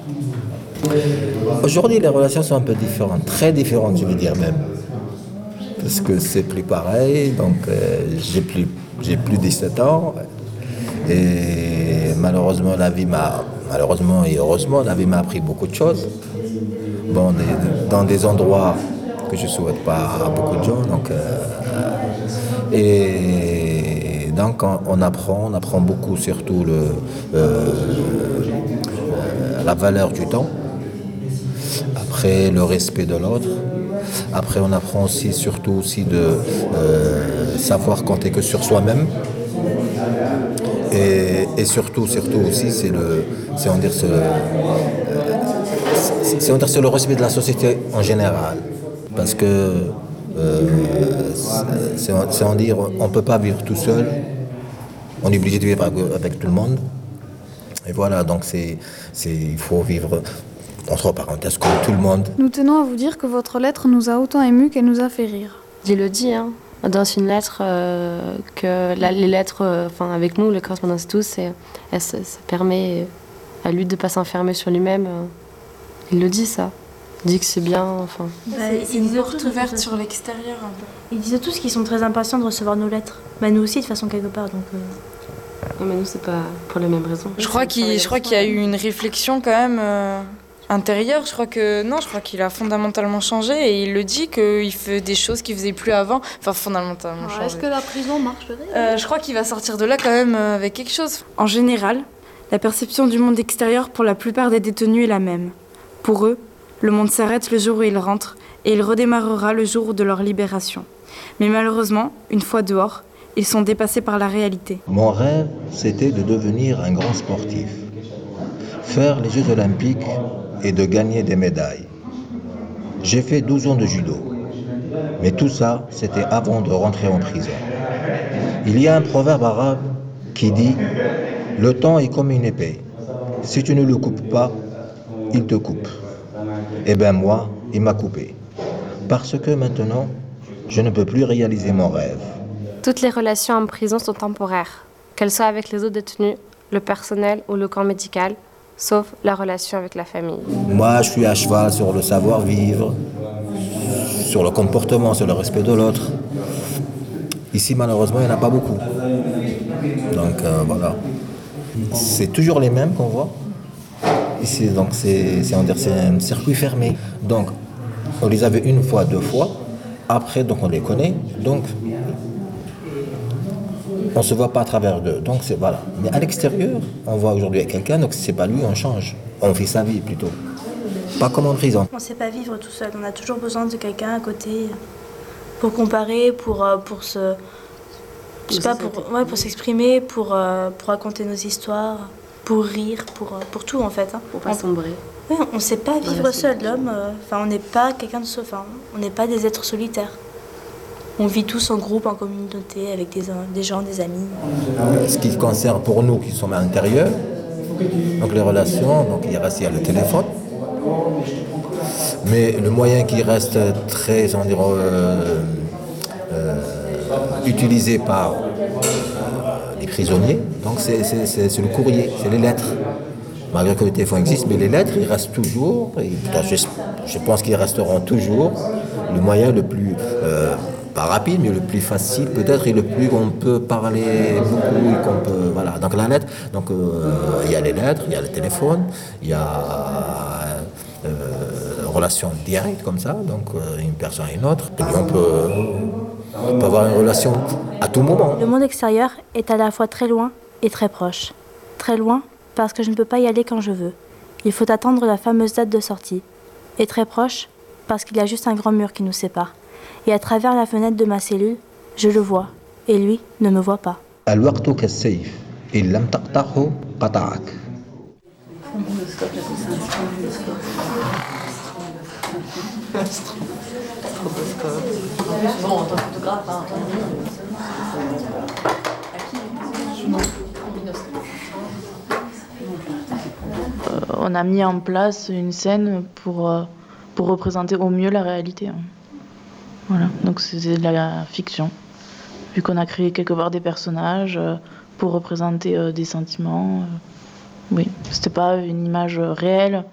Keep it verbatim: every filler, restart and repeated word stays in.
Aujourd'hui, les relations sont un peu différentes, très différentes, je veux dire même. Parce que c'est plus pareil, donc euh, j'ai plus, j'ai plus dix-sept ans. Et malheureusement, la vie m'a, malheureusement et heureusement, la vie m'a appris beaucoup de choses. Bon, des- dans des endroits que je ne souhaite pas à beaucoup de gens. Donc, euh, et donc, on, on apprend, on apprend beaucoup, surtout le, euh, la valeur du temps. Après, le respect de l'autre. Après, on apprend aussi, surtout aussi de euh, savoir compter que sur soi-même. Et, et surtout, surtout aussi, c'est le, c'est on dire, c'est, c'est, c'est on dire, c'est le respect de la société en général. Parce que euh, c'est, c'est, c'est on dire, on ne peut pas vivre tout seul. On est obligé de vivre avec, avec tout le monde. Et voilà, donc c'est, c'est, il faut vivre entre parenthèses comme tout le monde. Nous tenons à vous dire que votre lettre nous a autant émus qu'elle nous a fait rire. Il le dit, hein, dans une lettre, euh, que la, les lettres, euh, enfin avec nous, les correspondances et tout, c'est, elle, ça, ça permet à lui de ne pas s'enfermer sur lui-même. euh. Il le dit, ça. Il dit que c'est bien, enfin. Bah, c'est une porte ouverte sur l'extérieur un peu. Ils disent tous qu'ils sont très impatients de recevoir nos lettres. Bah, nous aussi, de façon quelque part. Donc, euh... Non, mais nous, c'est pas pour les mêmes raisons. Je crois qu'il, je crois qu'il y a eu une réflexion quand même euh, intérieure. Je crois que non, je crois qu'il a fondamentalement changé et il le dit qu'il fait des choses qu'il faisait plus avant. Enfin, fondamentalement Alors, changé. est-ce que la prison marcherait Euh, je crois qu'il va sortir de là quand même euh, avec quelque chose. En général, la perception du monde extérieur pour la plupart des détenus est la même. Pour eux, le monde s'arrête le jour où ils rentrent et il redémarrera le jour de leur libération. Mais malheureusement, une fois dehors, ils sont dépassés par la réalité. Mon rêve, c'était de devenir un grand sportif, faire les Jeux Olympiques et de gagner des médailles. J'ai fait douze ans de judo, mais tout ça, c'était avant de rentrer en prison. Il y a un proverbe arabe qui dit « Le temps est comme une épée. Si tu ne le coupes pas, il te coupe. » Eh bien moi, il m'a coupé. Parce que maintenant, je ne peux plus réaliser mon rêve. Toutes les relations en prison sont temporaires, qu'elles soient avec les autres détenus, le personnel ou le corps médical, sauf la relation avec la famille. Moi, je suis à cheval sur le savoir-vivre, sur le comportement, sur le respect de l'autre. Ici, malheureusement, il n'y en a pas beaucoup. Donc, euh, voilà. C'est toujours les mêmes qu'on voit. Ici, donc, c'est, c'est, on dirait, c'est un circuit fermé. Donc, on les avait une fois, deux fois. Après, donc, on les connaît. Donc, on ne se voit pas à travers d'eux. Donc, c'est voilà. Mais à l'extérieur, on voit aujourd'hui quelqu'un, donc si c'est pas lui, on change. On fait sa vie plutôt. Pas comme en prison. On ne sait pas vivre tout seul. On a toujours besoin de quelqu'un à côté pour comparer, pour, euh, pour se... Je sais pas, pour, ouais, pour s'exprimer, pour, euh, pour raconter nos histoires, pour rire, pour, euh, pour tout en fait. Hein. Pour pas sombrer. Ouais, on ne sait pas vivre seul, l'homme. Enfin, euh, on n'est pas quelqu'un de seul. Enfin, on n'est pas des êtres solitaires. On vit tous en groupe, en communauté, avec des, des gens, des amis. Ce qui concerne pour nous qui sommes à l'intérieur, donc les relations, donc il reste il y a le téléphone. Mais le moyen qui reste très, on dirait, euh, euh, utilisé par euh, les prisonniers, donc c'est, c'est, c'est, c'est le courrier, c'est les lettres. Malgré que le téléphone existe, mais les lettres, ils restent toujours, et je, je pense qu'ils resteront toujours le moyen le plus, euh, pas rapide, mais le plus facile peut-être, et le plus qu'on peut parler beaucoup, et qu'on peut, voilà. Donc la lettre, donc euh, il y a les lettres, il y a le téléphone, il y a euh, relation directe comme ça, donc euh, une personne et une autre, et on peut, on peut avoir une relation à tout moment. Le monde extérieur est à la fois très loin et très proche. Très loin, parce que je ne peux pas y aller quand je veux. Il faut attendre la fameuse date de sortie. Et très proche, parce qu'il y a juste un grand mur qui nous sépare. Et à travers la fenêtre de ma cellule, je le vois, et lui ne me voit pas. الوقت كالسيف إن لم تقطعه قطعك. On a mis en place une scène pour, pour représenter au mieux la réalité. Voilà, donc c'est de la fiction. Vu qu'on a créé quelque part des personnages pour représenter des sentiments. Oui, c'était pas une image réelle,